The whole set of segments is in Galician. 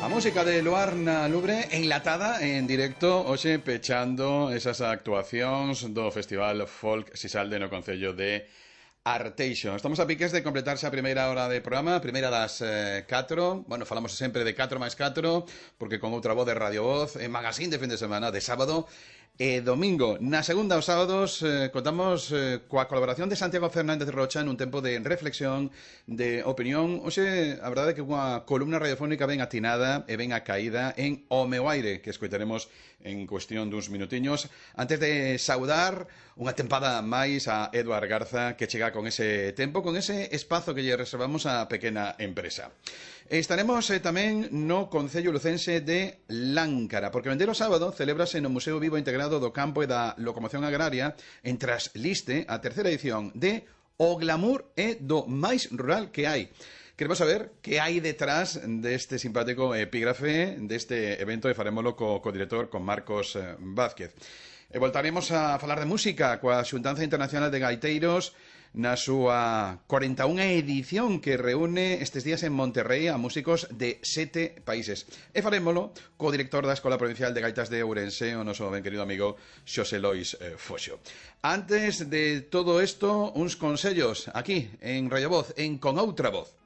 A música de Luarna Lubre enlatada en directo hoxe pechando esas actuacións do Festival Folk Sisalde no Concello de Arteixo. Estamos a piques de completarse a primeira hora de programa, primeira das 4. Bueno, falamos sempre de 4 máis 4, porque con outra voz de Radio Voz, en magazín de fin de semana, de sábado e domingo. Na segunda, os sábados, contamos coa colaboración de Santiago Fernández Rocha nun tempo de reflexión, de opinión. Oxe, a verdade é que unha columna radiofónica ben atinada e ben acaída en O Meu Aire, que escoitaremos en cuestión duns minutiños. Antes de saudar unha tempada máis a Eduard Garza, que chega con ese tempo, con ese espazo que lle reservamos á pequena empresa. Estaremos tamén no Concello Lucense de Láncara, porque o vindeiro sábado celébrase no Museo Vivo Integrado do Campo e da Locomoción Agraria en Trasliste a terceira edición de O Glamour é do máis rural que hai. Queremos saber que hai detrás deste simpático epígrafe deste evento e farémolo co director, con Marcos Vázquez. E voltaremos a falar de música coa Xuntanza Internacional de Gaiteiros na súa 41ª edición que reúne estes días en Monterrey a músicos de 7 países. E farémolo co director da Escola Provincial de Gaitas de Ourense, o noso ben querido amigo Xosé Lois Foxo. Antes de todo isto, uns consellos aquí en Radio Voz, en Con Outra Voz.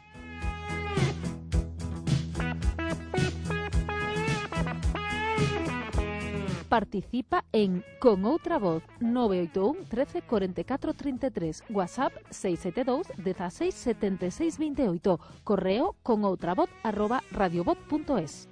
Participa en Con Outra Voz 981 13 44 33, WhatsApp 672 16 76 28, correo conoutravoz@radiovoz.es.